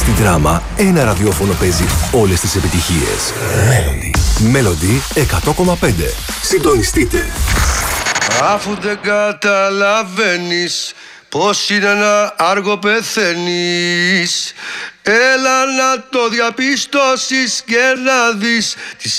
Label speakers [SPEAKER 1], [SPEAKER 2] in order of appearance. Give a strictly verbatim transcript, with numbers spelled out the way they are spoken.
[SPEAKER 1] Στη Δράμα, ένα ραδιόφωνο παίζει όλες τις επιτυχίες. Melody. Melody εκατό κόμμα πέντε. Συντονιστείτε.
[SPEAKER 2] Αφού δεν καταλαβαίνεις πως είναι ένα άργο πεθαίνεις, έλα να το διαπιστώσεις και να δεις τις